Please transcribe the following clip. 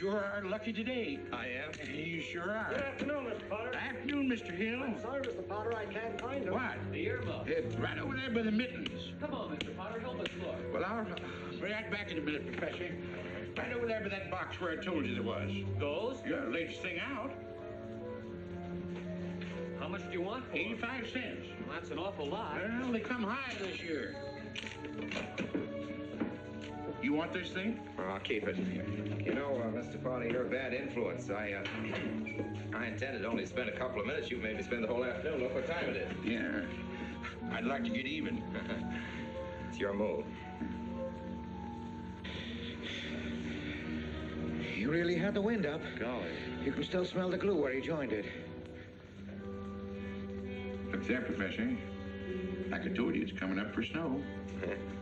sure are lucky today. I am. You sure are. Good afternoon, Mr. Potter. Afternoon, Mr. Hill. I'm sorry, Mr. Potter, I can't find him. What? The earmuff. It's right over there by the mittens. Come on, Mr. Potter, help us look. Well, I'll be right back in a minute, Professor. Right over there by that box where I told you there was. Those? Yeah, latest thing out. How much do you want for them? 85 cents. Well, that's an awful lot. Well, they come high this year. You want this thing? Well, I'll keep it. You know, Mr. Potter, you're a bad influence. I intended only to spend a couple of minutes. You made me spend the whole afternoon. Look what time it is. Yeah. I'd like to get even. It's your move. You really had the wind up. Golly. You can still smell the glue where he joined it. Look there, Professor. Like I told you, it's coming up for snow.